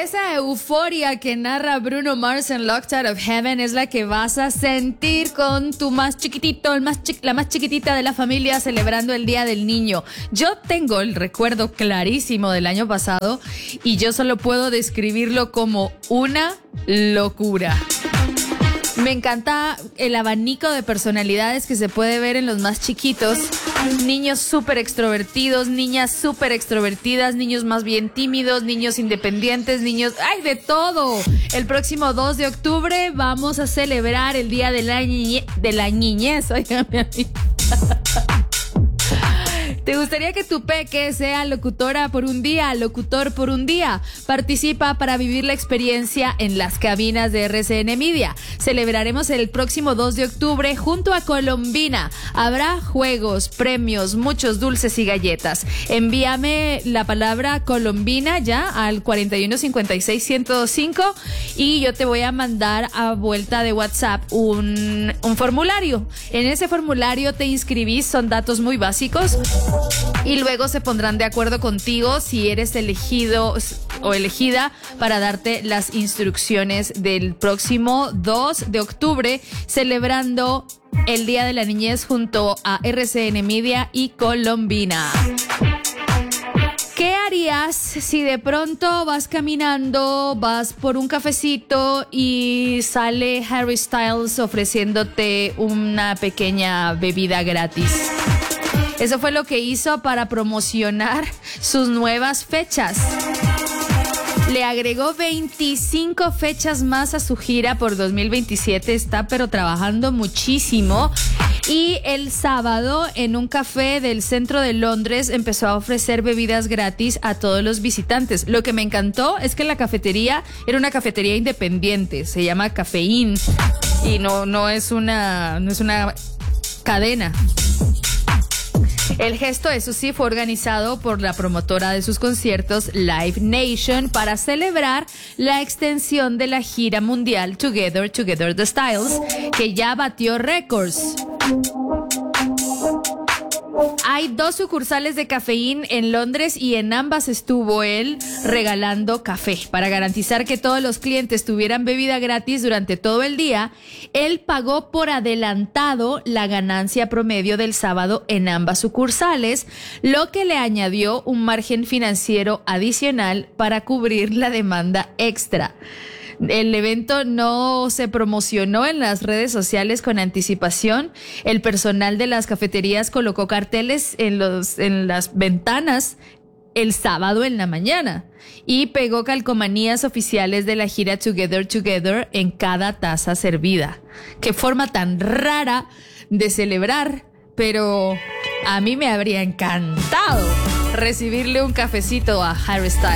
Esa euforia que narra Bruno Mars en Locked Out of Heaven es la que vas a sentir con tu más chiquitito, la más chiquitita de la familia celebrando el Día del Niño. Yo tengo el recuerdo clarísimo del año pasado y yo solo puedo describirlo como una locura. Me encanta el abanico de personalidades que se puede ver en los más chiquitos. Niños súper extrovertidos, niñas súper extrovertidas, niños más bien tímidos, niños independientes, niños... ¡Ay, de todo! El próximo 2 de octubre vamos a celebrar el Día de la Niñez. Óigame a mí. ¿Te gustaría que tu peque sea locutora por un día, locutor por un día? Participa para vivir la experiencia en las cabinas de RCN Media. Celebraremos el próximo 2 de octubre junto a Colombina. Habrá juegos, premios, muchos dulces y galletas. Envíame la palabra Colombina ya al 4156-1025 y yo te voy a mandar a vuelta de WhatsApp un formulario. En ese formulario te inscribís, son datos muy básicos. Y luego se pondrán de acuerdo contigo si eres elegido o elegida para darte las instrucciones del próximo 2 de octubre, celebrando el Día de la Niñez junto a RCN Media y Colombina. ¿Qué harías si de pronto vas caminando, vas por un cafecito y sale Harry Styles ofreciéndote una pequeña bebida gratis? Eso fue lo que hizo para promocionar sus nuevas fechas. Le agregó 25 fechas más a su gira por 2027. Está pero trabajando muchísimo. Y el sábado en un café del centro de Londres empezó a ofrecer bebidas gratis a todos los visitantes. Lo que me encantó es que la cafetería era una cafetería independiente. Se llama Cafeín. Y no es una cadena. El gesto, eso sí, fue organizado por la promotora de sus conciertos, Live Nation, para celebrar la extensión de la gira mundial Together the Styles, que ya batió récords. Hay 2 sucursales de Cafeín en Londres y en ambas estuvo él regalando café. Para garantizar que todos los clientes tuvieran bebida gratis durante todo el día, él pagó por adelantado la ganancia promedio del sábado en ambas sucursales, lo que le añadió un margen financiero adicional para cubrir la demanda extra. El evento no se promocionó en las redes sociales con anticipación. El personal de las cafeterías colocó carteles en las ventanas el sábado en la mañana y pegó calcomanías oficiales de la gira Together en cada taza servida. Qué forma tan rara de celebrar, pero a mí me habría encantado recibirle un cafecito a Harry Styles.